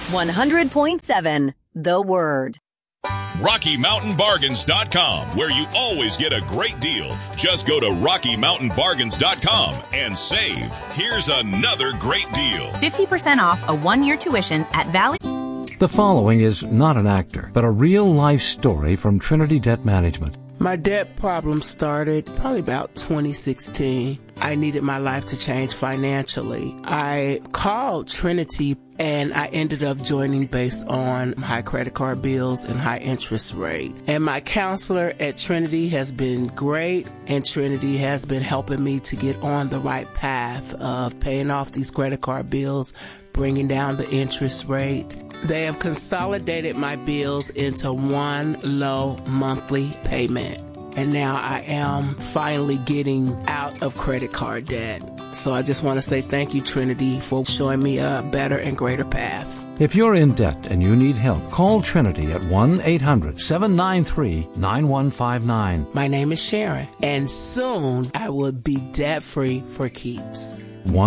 100.7 The Word. RockyMountainBargains.com, where you always get a great deal. Just go to RockyMountainBargains.com and save. Here's another great deal. 50% off a one-year tuition at Valley. The following is not an actor, but a real-life story from Trinity Debt Management. My debt problem started probably about 2016. I needed my life to change financially. I called Trinity and I ended up joining based on high credit card bills and high interest rate. And my counselor at Trinity has been great, and Trinity has been helping me to get on the right path of paying off these credit card bills, bringing down the interest rate. They have consolidated my bills into one low monthly payment. And now I am finally getting out of credit card debt. So I just want to say thank you, Trinity, for showing me a better and greater path. If you're in debt and you need help, call Trinity at 1-800-793-9159. My name is Sharon, and soon I will be debt-free for keeps.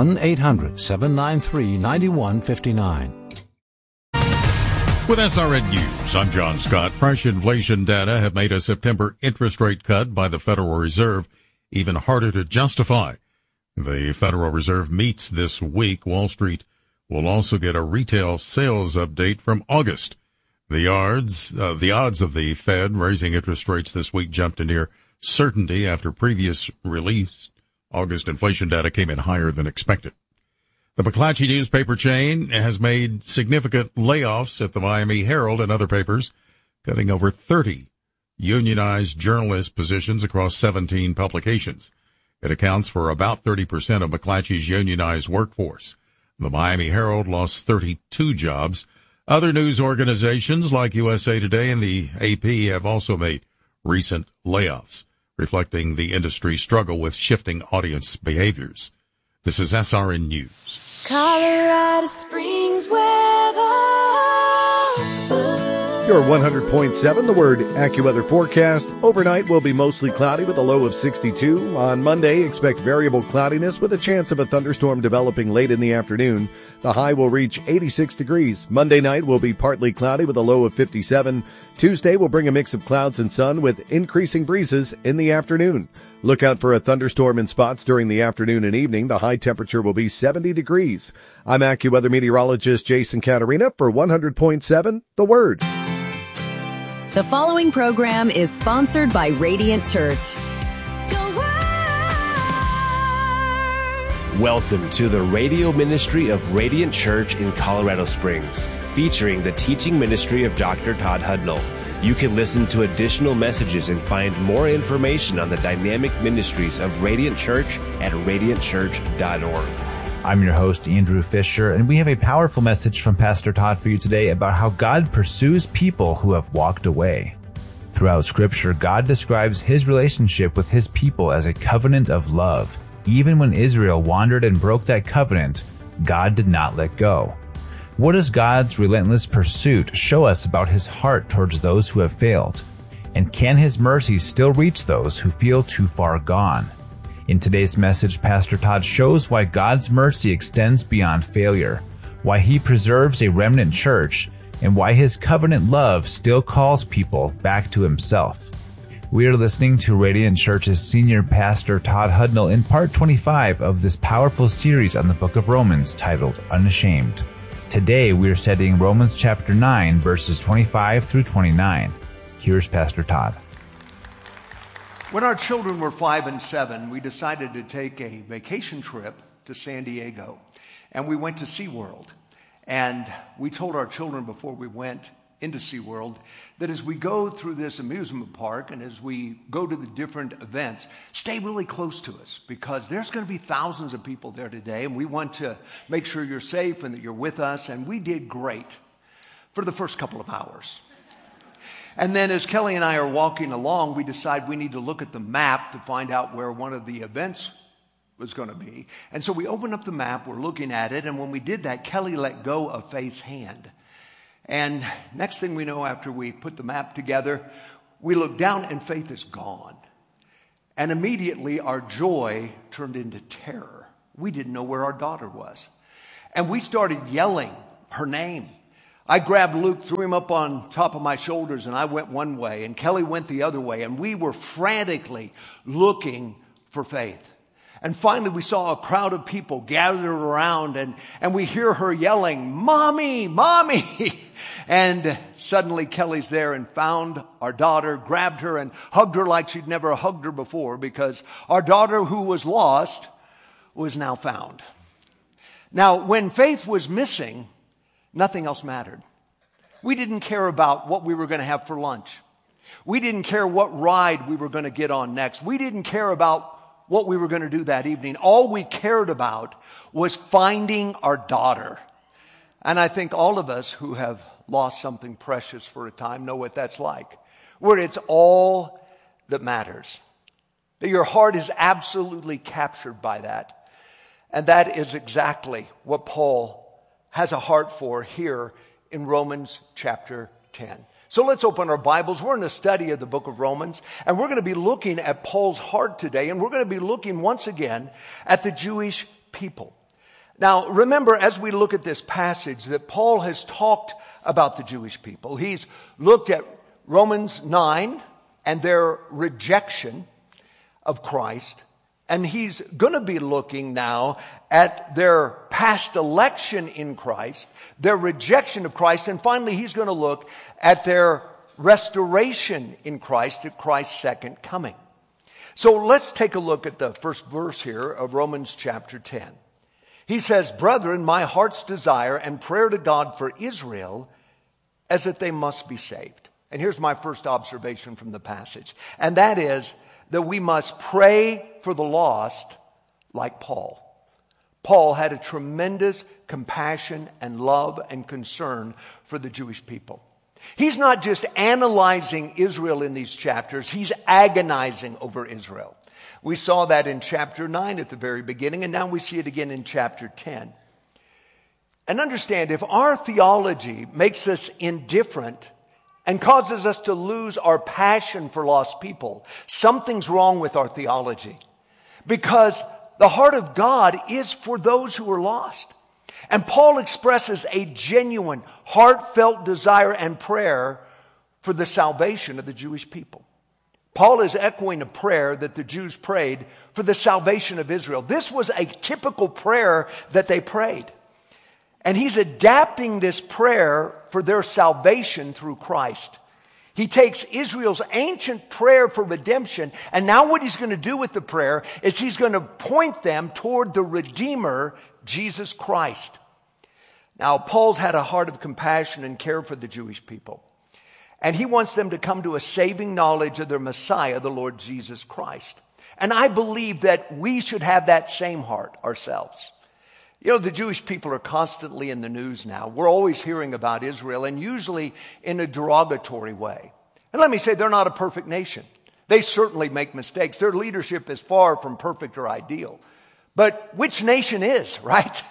1-800-793-9159. With SRN News, I'm John Scott. Fresh inflation data have made a September interest rate cut by the Federal Reserve even harder to justify. The Federal Reserve meets this week. Wall Street will also get a retail sales update from August. The odds of the Fed raising interest rates this week jumped to near certainty after previous release. August inflation data came in higher than expected. The McClatchy newspaper chain has made significant layoffs at the Miami Herald and other papers, cutting over 30 unionized journalist positions across 17 publications. It accounts for about 30% of McClatchy's unionized workforce. The Miami Herald lost 32 jobs. Other news organizations like USA Today and the AP have also made recent layoffs, reflecting the industry's struggle with shifting audience behaviors. This is SRN News. Colorado Springs weather. Your 100.7, The Word AccuWeather forecast. Overnight will be mostly cloudy with a low of 62. On Monday, expect variable cloudiness with a chance of a thunderstorm developing late in the afternoon. The high will reach 86 degrees. Monday night will be partly cloudy with a low of 57. Tuesday will bring a mix of clouds and sun with increasing breezes in the afternoon. Look out for a thunderstorm in spots during the afternoon and evening. The high temperature will be 70 degrees. I'm AccuWeather meteorologist Jason Caterina for 100.7 The Word. The following program is sponsored by Radiant Church. Welcome to the radio ministry of Radiant Church in Colorado Springs, featuring the teaching ministry of Dr. Todd Hudnall. You can listen to additional messages and find more information on the dynamic ministries of Radiant Church at radiantchurch.org. I'm your host, Andrew Fisher, and we have a powerful message from Pastor Todd for you today about how God pursues people who have walked away. Throughout Scripture, God describes his relationship with his people as a covenant of love. Even when Israel wandered and broke that covenant, God did not let go. What does God's relentless pursuit show us about his heart towards those who have failed? And can his mercy still reach those who feel too far gone? In today's message, Pastor Todd shows why God's mercy extends beyond failure, why he preserves a remnant church, and why his covenant love still calls people back to himself. We are listening to Radiant Church's senior pastor Todd Hudnall in part 25 of this powerful series on the book of Romans titled Unashamed. Today we are studying Romans chapter 9 verses 25 through 29. Here's Pastor Todd. When our children were 5 and 7, we decided to take a vacation trip to San Diego, and we went to SeaWorld. And we told our children before we went into SeaWorld that as we go through this amusement park and as we go to the different events, stay really close to us because there's going to be thousands of people there today, and we want to make sure you're safe and that you're with us. And we did great for the first couple of hours. And then as Kelly and I are walking along, we decide we need to look at the map to find out where one of the events was going to be. And so we open up the map, we're looking at it, and when we did that, Kelly let go of Faith's hand. And next thing we know, after we put the map together, we look down and Faith is gone. And immediately our joy turned into terror. We didn't know where our daughter was. And we started yelling her name. I grabbed Luke, threw him up on top of my shoulders, and I went one way, and Kelly went the other way, and we were frantically looking for Faith. And finally we saw a crowd of people gathered around, and we hear her yelling, "Mommy, Mommy!" And suddenly Kelly's there and found our daughter, grabbed her and hugged her like she'd never hugged her before, because our daughter, who was lost, was now found. Now, when Faith was missing, nothing else mattered. We didn't care about what we were going to have for lunch. We didn't care what ride we were going to get on next. We didn't care about what we were going to do that evening. All we cared about was finding our daughter. And I think all of us who have lost something precious for a time know what that's like, where it's all that matters. That your heart is absolutely captured by that. And that is exactly what Paul has a heart for here in Romans chapter 10. So let's open our Bibles. We're in a study of the book of Romans, and we're going to be looking at Paul's heart today, and we're going to be looking once again at the Jewish people. Now, remember, as we look at this passage, that Paul has talked about the Jewish people. He's looked at Romans 9 and their rejection of Christ. And he's going to be looking now at their past election in Christ, their rejection of Christ, and finally he's going to look at their restoration in Christ at Christ's second coming. So let's take a look at the first verse here of Romans chapter 10. He says, "Brethren, my heart's desire and prayer to God for Israel is that they must be saved." And here's my first observation from the passage, and that is that we must pray for the lost like Paul. Paul had a tremendous compassion and love and concern for the Jewish people. He's not just analyzing Israel in these chapters, he's agonizing over Israel. We saw that in chapter 9 at the very beginning, and now we see it again in chapter 10. And understand, if our theology makes us indifferent and causes us to lose our passion for lost people, something's wrong with our theology. Because the heart of God is for those who are lost. And Paul expresses a genuine, heartfelt desire and prayer for the salvation of the Jewish people. Paul is echoing a prayer that the Jews prayed for the salvation of Israel. This was a typical prayer that they prayed. And he's adapting this prayer for their salvation through Christ. He takes Israel's ancient prayer for redemption, and now what he's going to do with the prayer is he's going to point them toward the Redeemer, Jesus Christ. Now, Paul's had a heart of compassion and care for the Jewish people. And he wants them to come to a saving knowledge of their Messiah, the Lord Jesus Christ. And I believe that we should have that same heart ourselves. You know, the Jewish people are constantly in the news now. We're always hearing about Israel, and usually in a derogatory way. And let me say, they're not a perfect nation. They certainly make mistakes. Their leadership is far from perfect or ideal. But which nation is, right?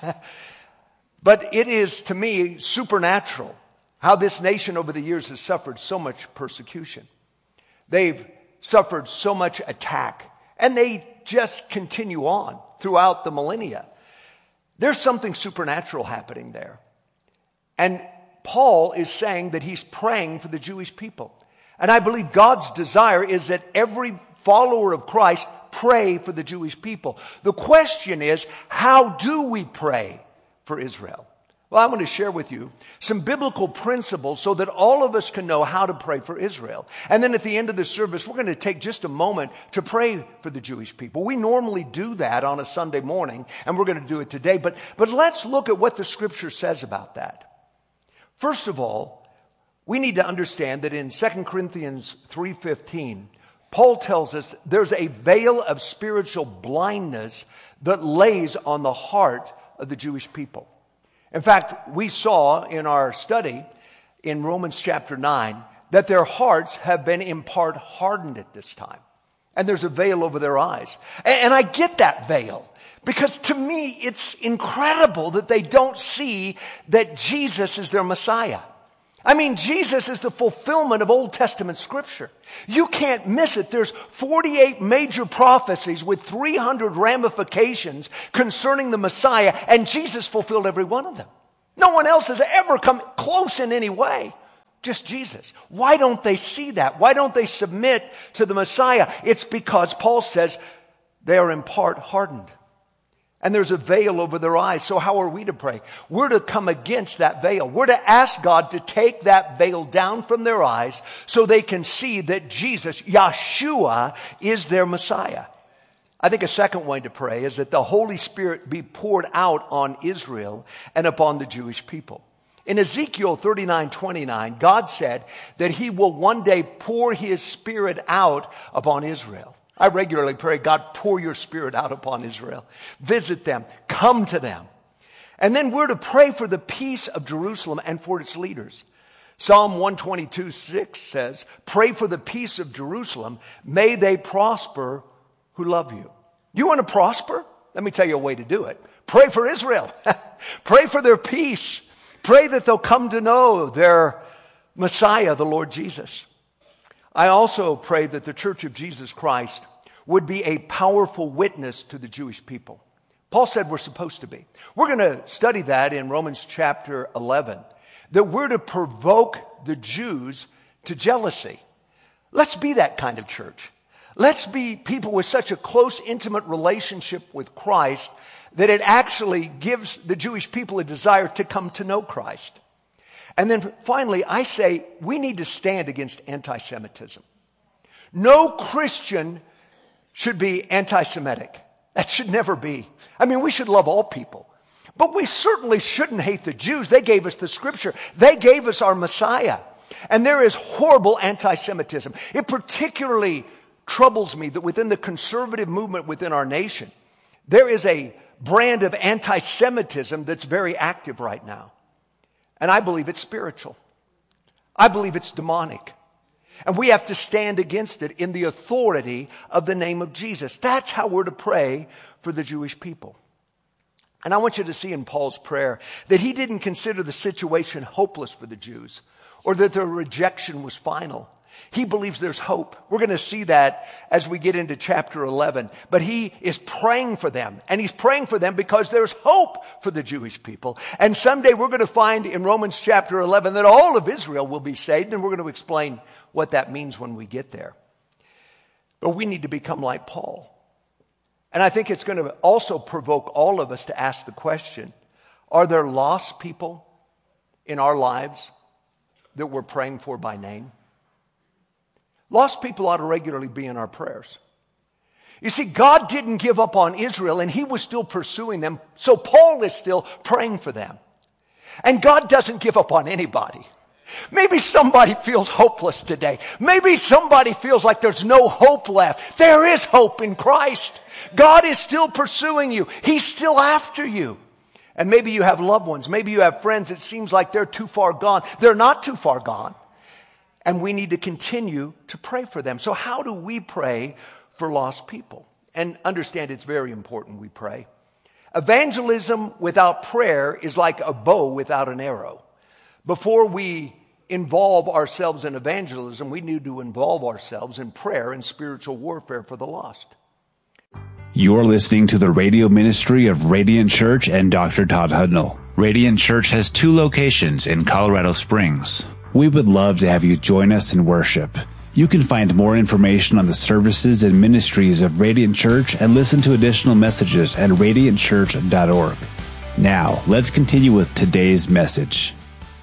But it is, to me, supernatural how this nation over the years has suffered so much persecution. They've suffered so much attack, and they just continue on throughout the millennia. There's something supernatural happening there. And Paul is saying that he's praying for the Jewish people. And I believe God's desire is that every follower of Christ pray for the Jewish people. The question is, how do we pray for Israel? Well, I'm going to share with you some biblical principles so that all of us can know how to pray for Israel. And then at the end of the service, we're going to take just a moment to pray for the Jewish people. We normally do that on a Sunday morning, and we're going to do it today. But let's look at what the Scripture says about that. First of all, we need to understand that in 2 Corinthians 3:15, Paul tells us there's a veil of spiritual blindness that lays on the heart of the Jewish people. In fact, we saw in our study in Romans chapter 9 that their hearts have been in part hardened at this time. And there's a veil over their eyes. And I get that veil because to me it's incredible that they don't see that Jesus is their Messiah. I mean, Jesus is the fulfillment of Old Testament Scripture. You can't miss it. There's 48 major prophecies with 300 ramifications concerning the Messiah, and Jesus fulfilled every one of them. No one else has ever come close in any way. Just Jesus. Why don't they see that? Why don't they submit to the Messiah? It's because Paul says they are in part hardened. And there's a veil over their eyes. So how are we to pray? We're to come against that veil. We're to ask God to take that veil down from their eyes so they can see that Jesus, Yeshua, is their Messiah. I think a second way to pray is that the Holy Spirit be poured out on Israel and upon the Jewish people. In Ezekiel 39:29, God said that he will one day pour his Spirit out upon Israel. I regularly pray, God, pour your Spirit out upon Israel. Visit them. Come to them. And then we're to pray for the peace of Jerusalem and for its leaders. Psalm 122:6 says, pray for the peace of Jerusalem. May they prosper who love you. You want to prosper? Let me tell you a way to do it. Pray for Israel. Pray for their peace. Pray that they'll come to know their Messiah, the Lord Jesus. I also pray that the Church of Jesus Christ would be a powerful witness to the Jewish people. Paul said we're supposed to be. We're going to study that in Romans chapter 11, that we're to provoke the Jews to jealousy. Let's be that kind of church. Let's be people with such a close, intimate relationship with Christ that it actually gives the Jewish people a desire to come to know Christ. And then finally, I say we need to stand against anti-Semitism. No Christian should be anti-Semitic. That should never be. I mean, we should love all people. But we certainly shouldn't hate the Jews. They gave us the scripture. They gave us our Messiah. And there is horrible anti-Semitism. It particularly troubles me that within the conservative movement within our nation, there is a brand of anti-Semitism that's very active right now. And I believe it's spiritual. I believe it's demonic. And we have to stand against it in the authority of the name of Jesus. That's how we're to pray for the Jewish people. And I want you to see in Paul's prayer that he didn't consider the situation hopeless for the Jews or that their rejection was final. He believes there's hope. We're going to see that as we get into chapter 11. But he is praying for them. And he's praying for them because there's hope for the Jewish people. And someday we're going to find in Romans chapter 11 that all of Israel will be saved. And we're going to explain what that means when we get there. But we need to become like Paul. And I think it's going to also provoke all of us to ask the question, are there lost people in our lives that we're praying for by name? Lost people ought to regularly be in our prayers. You see, God didn't give up on Israel and he was still pursuing them. So Paul is still praying for them. And God doesn't give up on anybody. Maybe somebody feels hopeless today. Maybe somebody feels like there's no hope left. There is hope in Christ. God is still pursuing you. He's still after you. And maybe you have loved ones. Maybe you have friends. It seems like they're too far gone. They're not too far gone. And we need to continue to pray for them. So how do we pray for lost people? And understand it's very important we pray. Evangelism without prayer is like a bow without an arrow. Before we involve ourselves in evangelism, we need to involve ourselves in prayer and spiritual warfare for the lost. You're listening to the radio ministry of Radiant Church and Dr. Todd Hudnall. Radiant Church has 2 locations in Colorado Springs. We would love to have you join us in worship. You can find more information on the services and ministries of Radiant Church and listen to additional messages at radiantchurch.org. Now, let's continue with today's message.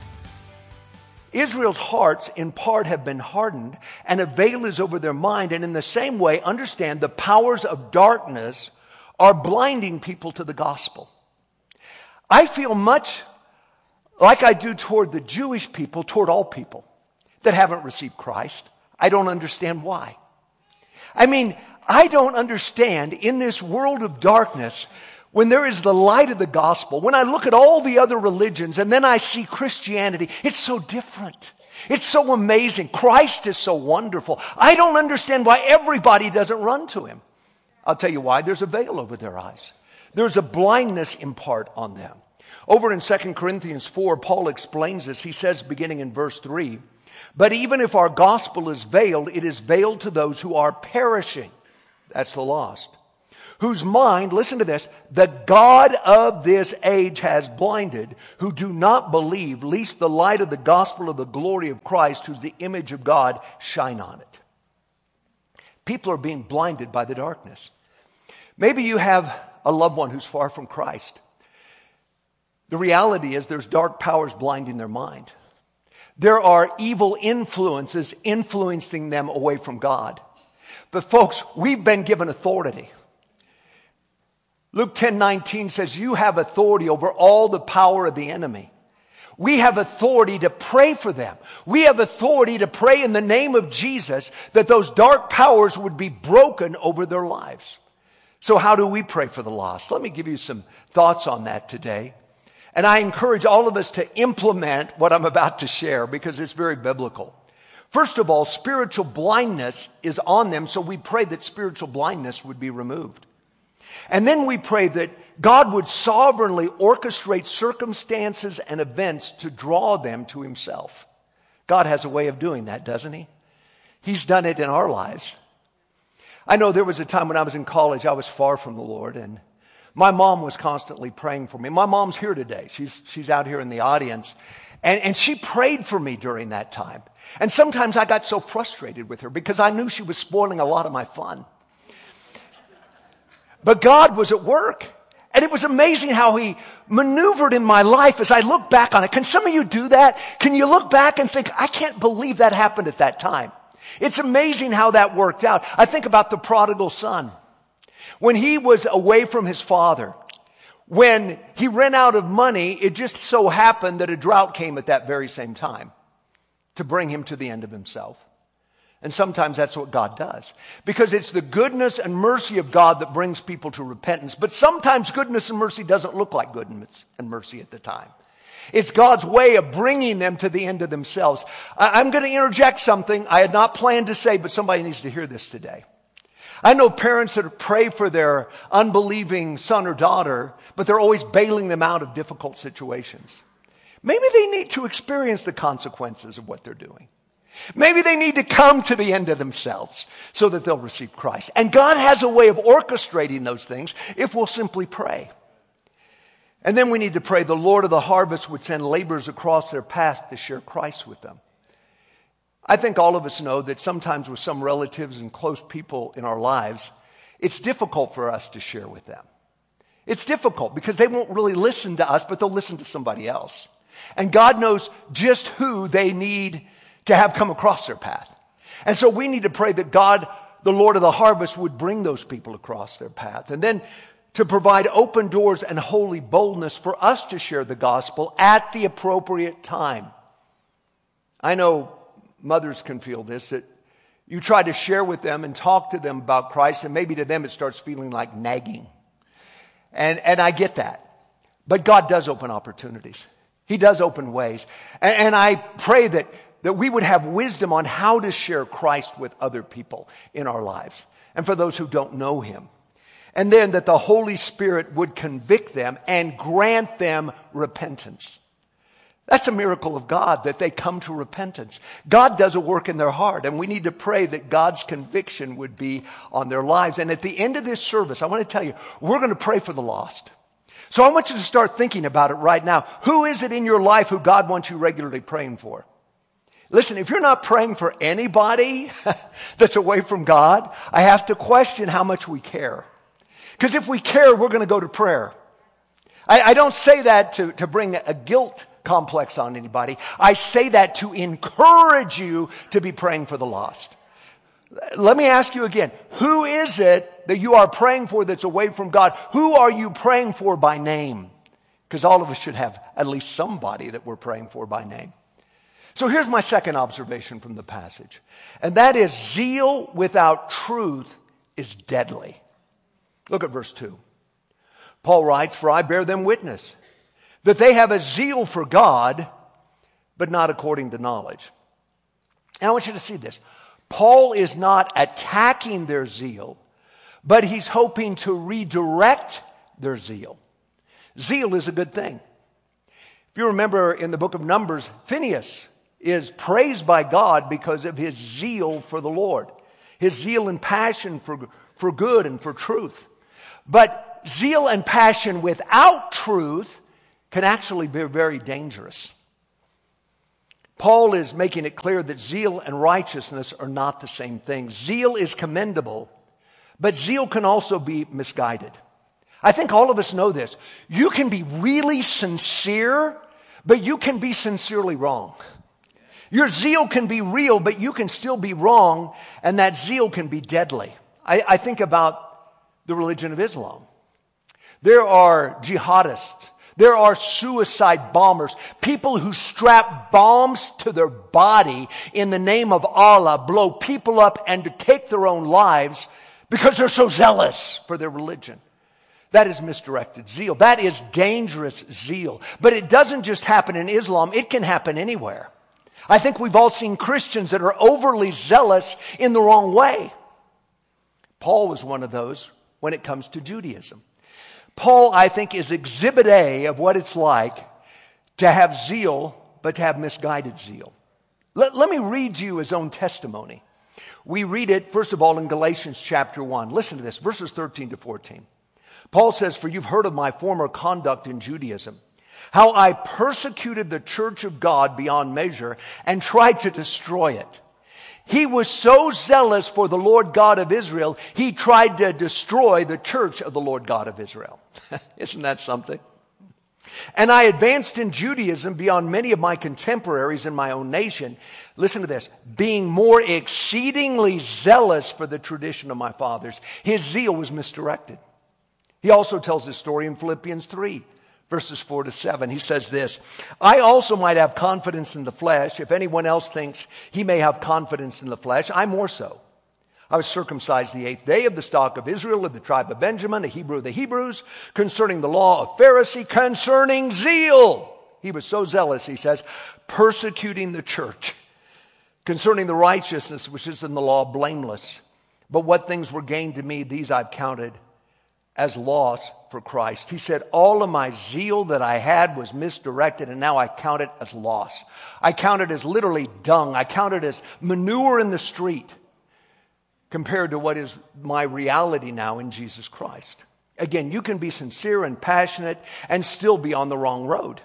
Israel's hearts in part have been hardened and a veil is over their mind. And in the same way, understand the powers of darkness are blinding people to the gospel. I feel much like I do toward the Jewish people, toward all people that haven't received Christ. I don't understand why. I mean, I don't understand in this world of darkness when there is the light of the gospel, when I look at all the other religions and then I see Christianity, it's so different. It's so amazing. Christ is so wonderful. I don't understand why everybody doesn't run to him. I'll tell you why. There's a veil over their eyes. There's a blindness in part on them. Over in 2 Corinthians 4, Paul explains this. He says, beginning in verse 3, but even if our gospel is veiled, it is veiled to those who are perishing. That's the lost. whose mind, listen to this, the God of this age has blinded, who do not believe, lest the light of the gospel of the glory of Christ, who's the image of God, shine on it. People are being blinded by the darkness. Maybe you have a loved one who's far from Christ. The reality is there's dark powers blinding their mind. There are evil influences influencing them away from God. But folks, we've been given authority. Luke 10:19 says, you have authority over all the power of the enemy. We have authority to pray for them. We have authority to pray in the name of Jesus that those dark powers would be broken over their lives. So how do we pray for the lost? Let me give you some thoughts on that today. And I encourage all of us to implement what I'm about to share because it's very biblical. First of all, spiritual blindness is on them, so we pray that spiritual blindness would be removed. And then we pray that God would sovereignly orchestrate circumstances and events to draw them to himself. God has a way of doing that, doesn't he? He's done it in our lives. I know there was a time when I was in college, I was far from the Lord, and my mom was constantly praying for me. My mom's here today. She's out here in the audience. And she prayed for me during that time. And sometimes I got so frustrated with her because I knew she was spoiling a lot of my fun. But God was at work. And it was amazing how he maneuvered in my life as I look back on it. Can some of you do that? Can you look back and think, I can't believe that happened at that time? It's amazing how that worked out. I think about the prodigal son. When he was away from his father, when he ran out of money, it just so happened that a drought came at that very same time to bring him to the end of himself. And sometimes that's what God does. Because it's the goodness and mercy of God that brings people to repentance. But sometimes goodness and mercy doesn't look like goodness and mercy at the time. It's God's way of bringing them to the end of themselves. I'm going to interject something I had not planned to say, but somebody needs to hear this today. I know parents that pray for their unbelieving son or daughter, but they're always bailing them out of difficult situations. Maybe they need to experience the consequences of what they're doing. Maybe they need to come to the end of themselves so that they'll receive Christ. And God has a way of orchestrating those things if we'll simply pray. And then we need to pray the Lord of the harvest would send laborers across their path to share Christ with them. I think all of us know that sometimes with some relatives and close people in our lives, it's difficult for us to share with them. It's difficult because they won't really listen to us, but they'll listen to somebody else. And God knows just who they need to have come across their path. And so we need to pray that God, the Lord of the harvest, would bring those people across their path. And then to provide open doors and holy boldness for us to share the gospel at the appropriate time. I know mothers can feel this, that you try to share with them and talk to them about Christ, and maybe to them it starts feeling like nagging. And I get that. But God does open opportunities. He does open ways. And I pray that we would have wisdom on how to share Christ with other people in our lives, and for those who don't know him. And then that the Holy Spirit would convict them and grant them repentance. That's a miracle of God, that they come to repentance. God does a work in their heart, and we need to pray that God's conviction would be on their lives. And at the end of this service, I want to tell you, we're going to pray for the lost. So I want you to start thinking about it right now. Who is it in your life who God wants you regularly praying for? Listen, if you're not praying for anybody that's away from God, I have to question how much we care. Because if we care, we're going to go to prayer. I don't say that to bring a guilt complex on anybody. I say that to encourage you to be praying for the lost. Let me ask you again, who is it that you are praying for that's away from God? Who are you praying for by name? Because all of us should have at least somebody that we're praying for by name. So here's my second observation from the passage. And that is, zeal without truth is deadly. Look at verse 2. Paul writes, "For I bear them witness that they have a zeal for God, but not according to knowledge." And I want you to see this. Paul is not attacking their zeal, but he's hoping to redirect their zeal. Zeal is a good thing. If you remember in the book of Numbers, Phinehas is praised by God because of his zeal for the Lord, his zeal and passion for good and for truth. But zeal and passion without truth can actually be very dangerous. Paul is making it clear that zeal and righteousness are not the same thing. Zeal is commendable, but zeal can also be misguided. I think all of us know this. You can be really sincere, but you can be sincerely wrong. Your zeal can be real, but you can still be wrong, and that zeal can be deadly. I think about the religion of Islam. There are jihadists. There are suicide bombers, people who strap bombs to their body in the name of Allah, blow people up and to take their own lives because they're so zealous for their religion. That is misdirected zeal. That is dangerous zeal. But it doesn't just happen in Islam. It can happen anywhere. I think we've all seen Christians that are overly zealous in the wrong way. Paul was one of those when it comes to Judaism. Paul, I think, is exhibit A of what it's like to have zeal, but to have misguided zeal. Let me read you his own testimony. We read it, first of all, in Galatians chapter 1. Listen to this, verses 13 to 14. Paul says, "For you've heard of my former conduct in Judaism, how I persecuted the church of God beyond measure and tried to destroy it. He was so zealous for the Lord God of Israel, he tried to destroy the church of the Lord God of Israel." Isn't that something? "And I advanced in Judaism beyond many of my contemporaries in my own nation." Listen to this. "Being more exceedingly zealous for the tradition of my fathers." His zeal was misdirected. He also tells this story in Philippians 3. Verses 4 to 7, he says this, "I also might have confidence in the flesh. If anyone else thinks he may have confidence in the flesh, I more so. I was circumcised the 8th day of the stock of Israel, of the tribe of Benjamin, a Hebrew of the Hebrews, concerning the law of Pharisee, concerning zeal." He was so zealous, he says, persecuting the church. "Concerning the righteousness which is in the law, blameless. But what things were gained to me, these I've counted as loss for Christ." He said, all of my zeal that I had was misdirected, and now I count it as loss. I count it as literally dung. I count it as manure in the street compared to what is my reality now in Jesus Christ. Again, you can be sincere and passionate and still be on the wrong road.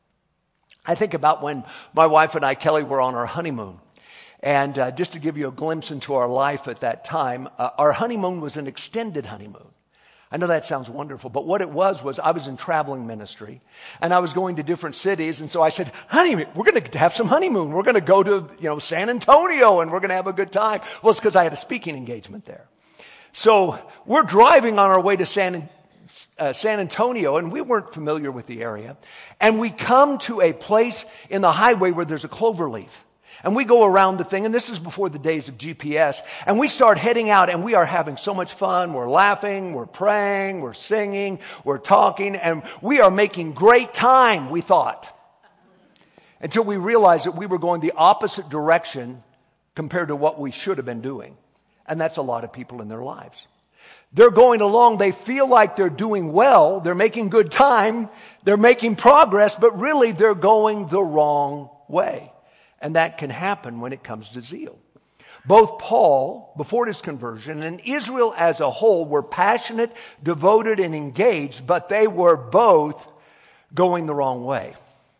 I think about when my wife and I, Kelly, were on our honeymoon. And just to give you a glimpse into our life at that time, our honeymoon was an extended honeymoon. I know that sounds wonderful, but what it was I was in traveling ministry, and I was going to different cities, and so I said, "Honey, we're going to have some honeymoon. We're going to go to, San Antonio, and we're going to have a good time." Well, it's because I had a speaking engagement there. So we're driving on our way to San Antonio, and we weren't familiar with the area, and we come to a place in the highway where there's a clover leaf. And we go around the thing, and this is before the days of GPS, and we start heading out, and we are having so much fun. We're laughing, we're praying, we're singing, we're talking, and we are making great time, we thought. Until we realized that we were going the opposite direction compared to what we should have been doing. And that's a lot of people in their lives. They're going along, they feel like they're doing well, they're making good time, they're making progress, but really they're going the wrong way. And that can happen when it comes to zeal. Both Paul, before his conversion, and Israel as a whole were passionate, devoted, and engaged, but they were both going the wrong way.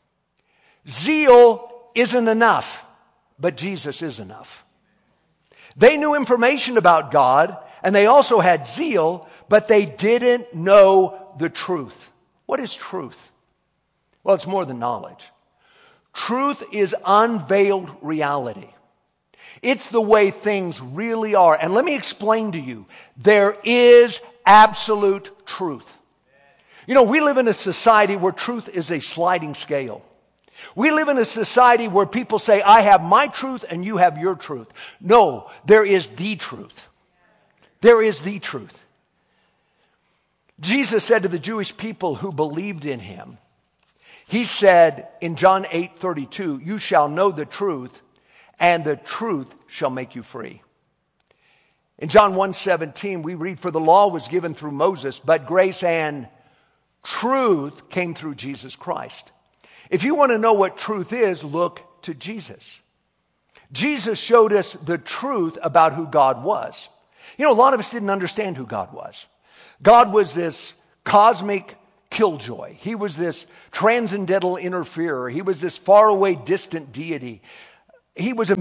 Zeal isn't enough, but Jesus is enough. They knew information about God, and they also had zeal, but they didn't know the truth. What is truth? Well, it's more than knowledge. Truth is unveiled reality. It's the way things really are. And let me explain to you, there is absolute truth. We live in a society where truth is a sliding scale. We live in a society where people say, I have my truth and you have your truth. No, there is the truth. There is the truth. Jesus said to the Jewish people who believed in him, he said in John 8:32, "You shall know the truth, and the truth shall make you free." In John 1:17, we read, "For the law was given through Moses, but grace and truth came through Jesus Christ." If you want to know what truth is, look to Jesus. Jesus showed us the truth about who God was. A lot of us didn't understand who God was. God was this cosmic killjoy. He was this transcendental interferer. He was this faraway, distant deity. He was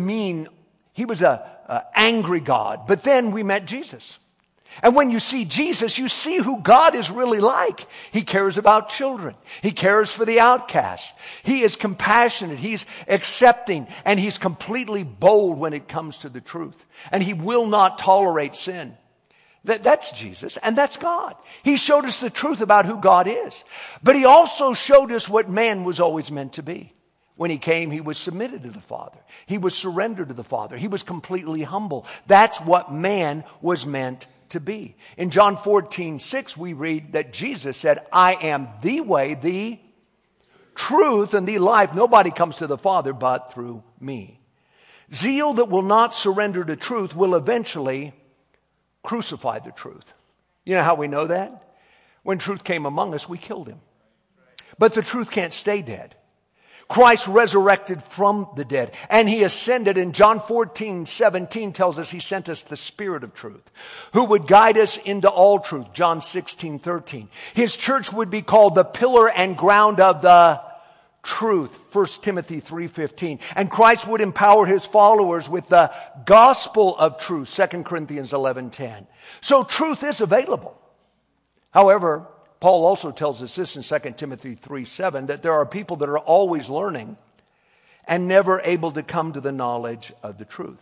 a angry God. But then we met Jesus. And when you see Jesus, you see who God is really like. He cares about children. He cares for the outcast. He is compassionate. He's accepting. And he's completely bold when it comes to the truth. And he will not tolerate sin. That's Jesus, and that's God. He showed us the truth about who God is. But he also showed us what man was always meant to be. When he came, he was submitted to the Father. He was surrendered to the Father. He was completely humble. That's what man was meant to be. In John 14:6, we read that Jesus said, I am the way, the truth, and the life. Nobody comes to the Father but through me. Zeal that will not surrender to truth will eventually crucify the truth. You know how we know that? When truth came among us, we killed him. But the truth can't stay dead. Christ resurrected from the dead, and he ascended. And John 14:17 tells us he sent us the Spirit of truth, who would guide us into all truth. John 16:13. His church would be called the pillar and ground of the truth. 1 Timothy 3:15. And Christ would empower his followers with the gospel of truth. 2 Corinthians 11:10. So truth is available. However, Paul also tells us this in 2 Timothy 3:7, that there are people that are always learning and never able to come to the knowledge of the truth.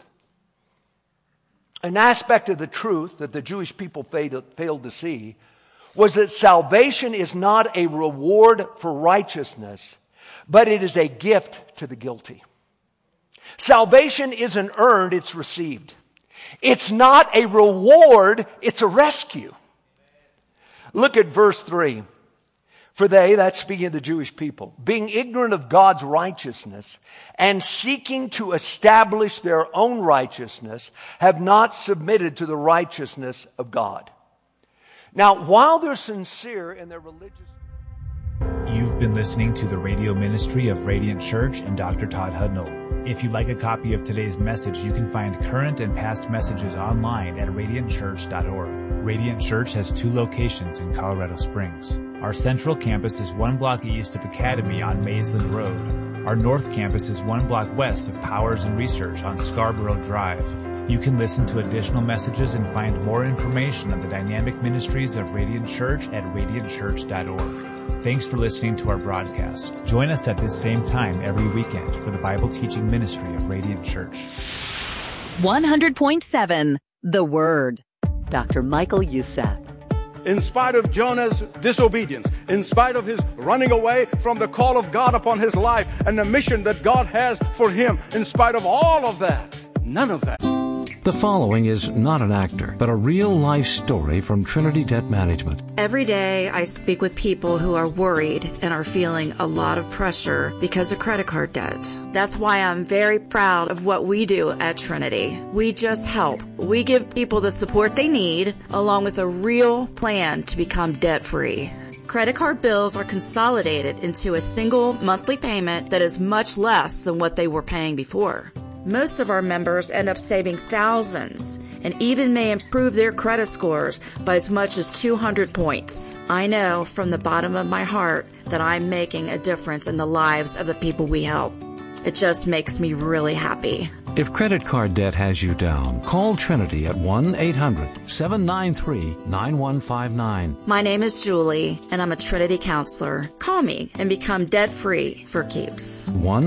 An aspect of the truth that the Jewish people failed to see was that salvation is not a reward for righteousness, but it is a gift to the guilty. Salvation isn't earned, it's received. It's not a reward, it's a rescue. Look at verse 3. For they, that's speaking of the Jewish people, being ignorant of God's righteousness and seeking to establish their own righteousness, have not submitted to the righteousness of God. Now, while they're sincere in their religious... You've been listening to the radio ministry of Radiant Church and Dr. Todd Hudnall. If you'd like a copy of today's message, you can find current and past messages online at radiantchurch.org. Radiant Church has 2 locations in Colorado Springs. Our central campus is 1 block east of Academy on Maysland Road. Our north campus is 1 block west of Powers and Research on Scarborough Drive. You can listen to additional messages and find more information on the dynamic ministries of Radiant Church at radiantchurch.org. Thanks for listening to our broadcast. Join us at this same time every weekend for the Bible teaching ministry of Radiant Church. 100.7 The Word. Dr. Michael Youssef. In spite of Jonah's disobedience, in spite of his running away from the call of God upon his life and the mission that God has for him, in spite of all of that, none of that. The following is not an actor, but a real-life story from Trinity Debt Management. Every day I speak with people who are worried and are feeling a lot of pressure because of credit card debt. That's why I'm very proud of what we do at Trinity. We just help. We give people the support they need, along with a real plan to become debt-free. Credit card bills are consolidated into a single monthly payment that is much less than what they were paying before. Most of our members end up saving thousands and even may improve their credit scores by as much as 200 points. I know from the bottom of my heart that I'm making a difference in the lives of the people we help. It just makes me really happy. If credit card debt has you down, call Trinity at 1-800-793-9159. My name is Julie, and I'm a Trinity counselor. Call me and become debt-free for keeps.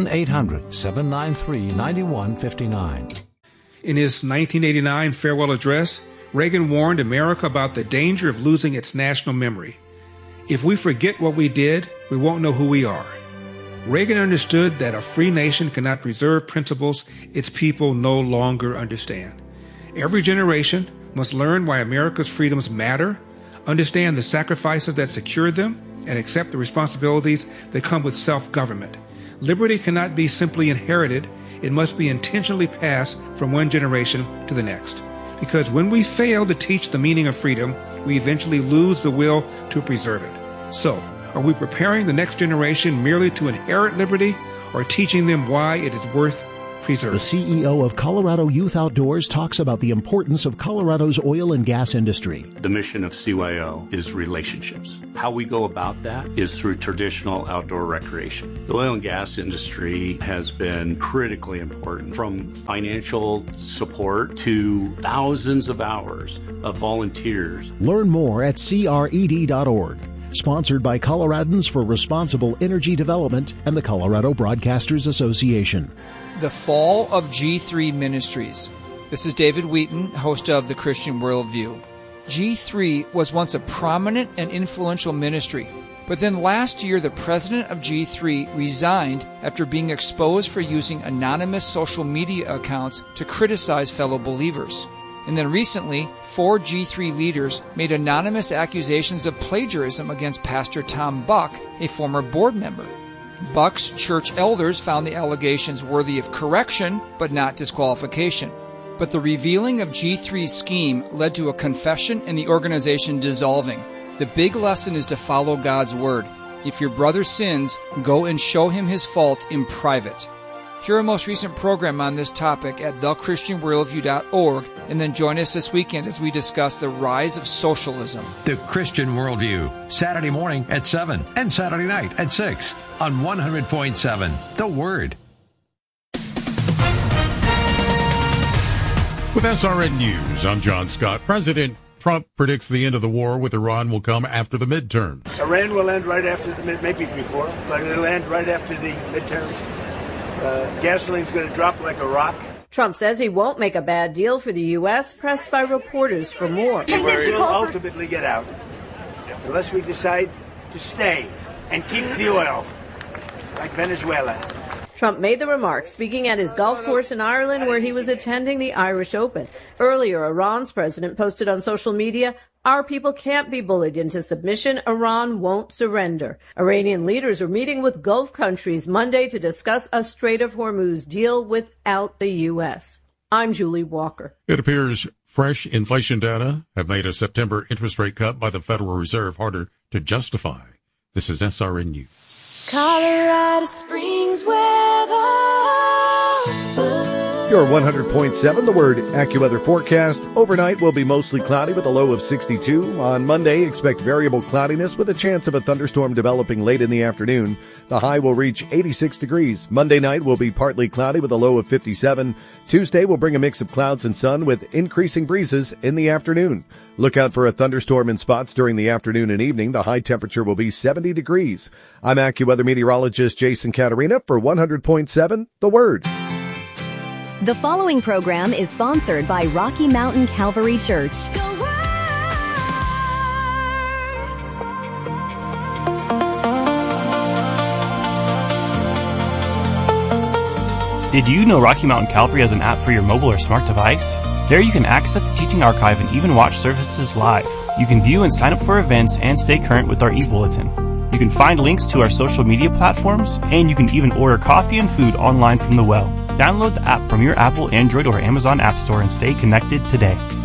1-800-793-9159. In his 1989 farewell address, Reagan warned America about the danger of losing its national memory. If we forget what we did, we won't know who we are. Reagan understood that a free nation cannot preserve principles its people no longer understand. Every generation must learn why America's freedoms matter, understand the sacrifices that secured them, and accept the responsibilities that come with self-government. Liberty cannot be simply inherited. It must be intentionally passed from one generation to the next. Because when we fail to teach the meaning of freedom, we eventually lose the will to preserve it. So, are we preparing the next generation merely to inherit liberty, or teaching them why it is worth preserved. The CEO of Colorado Youth Outdoors talks about the importance of Colorado's oil and gas industry. The mission of CYO is relationships. How we go about that is through traditional outdoor recreation. The oil and gas industry has been critically important, from financial support to thousands of hours of volunteers. Learn more at cred.org. Sponsored by Coloradans for Responsible Energy Development and the Colorado Broadcasters Association. The Fall of G3 Ministries. This is David Wheaton, host of The Christian Worldview. G3 was once a prominent and influential ministry, but then last year the president of G3 resigned after being exposed for using anonymous social media accounts to criticize fellow believers. And then recently, 4 G3 leaders made anonymous accusations of plagiarism against Pastor Tom Buck, a former board member. Buck's church elders found the allegations worthy of correction, but not disqualification. But the revealing of G3's scheme led to a confession and the organization dissolving. The big lesson is to follow God's word. If your brother sins, go and show him his fault in private. Hear our most recent program on this topic at thechristianworldview.org, and then join us this weekend as we discuss the rise of socialism. The Christian Worldview, Saturday morning at 7 and Saturday night at 6 on 100.7 The Word. With SRN News, I'm John Scott. President Trump predicts the end of the war with Iran will come after the midterms. Iran will end right after maybe before, but it'll end right after the midterms. Gasoline's going to drop like a rock. Trump says he won't make a bad deal for the U.S., pressed by reporters for more. We will ultimately get out, unless we decide to stay and keep the oil, like Venezuela. Trump made the remarks speaking at his golf course in Ireland, where he was attending the Irish Open. Earlier, Iran's president posted on social media, "Our people can't be bullied into submission. Iran won't surrender." Iranian leaders are meeting with Gulf countries Monday to discuss a Strait of Hormuz deal without the U.S. I'm Julie Walker. It appears fresh inflation data have made a September interest rate cut by the Federal Reserve harder to justify. This is SRN News. Colorado Springs weather. Your 100.7, the Word AccuWeather forecast. Overnight will be mostly cloudy with a low of 62. On Monday, expect variable cloudiness with a chance of a thunderstorm developing late in the afternoon. The high will reach 86 degrees. Monday night will be partly cloudy with a low of 57. Tuesday will bring a mix of clouds and sun with increasing breezes in the afternoon. Look out for a thunderstorm in spots during the afternoon and evening. The high temperature will be 70 degrees. I'm AccuWeather meteorologist Jason Caterina for 100.7, The Word. The following program is sponsored by Rocky Mountain Calvary Church. Did you know Rocky Mountain Calvary has an app for your mobile or smart device? There you can access the teaching archive and even watch services live. You can view and sign up for events and stay current with our e-bulletin. You can find links to our social media platforms, and you can even order coffee and food online from the well. Download the app from your Apple, Android, or Amazon App Store and stay connected today.